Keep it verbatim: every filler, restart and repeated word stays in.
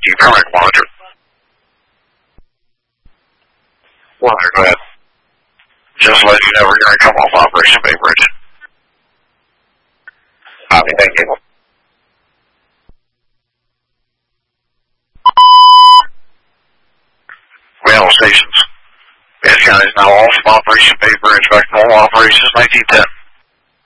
King Paramedic Monitor. one hundred, go ahead. Just let you know we're going to come off Operation Bay Bridge. Copy, thank you. Mail stations. Bath County is now off from Operation Bay Bridge. Back to normal operations nineteen ten.